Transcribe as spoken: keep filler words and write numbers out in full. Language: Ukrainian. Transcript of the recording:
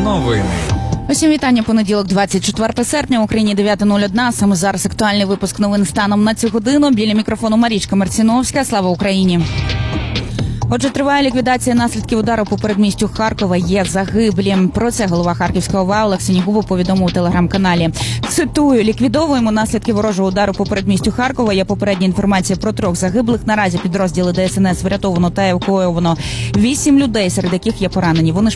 Новини. Усім вітання. Понеділок, двадцять четвертого серпня, в Україні дев'ята нуль один. Саме зараз актуальний випуск новин станом на цю годину. Біля мікрофону Марічка Марціновська. Слава Україні! Отже, триває ліквідація наслідків удару по передмістю Харкова. Є загиблі. Про це голова Харківського ОВА Олег Синігубов повідомив у телеграм-каналі. Цитую: ліквідовуємо наслідки ворожого удару по передмістю Харкова. Є попередня інформація про трьох загиблих. Наразі підрозділи ДСНС врятовано та евакуйовано вісім людей, серед яких є поранені. Вони ж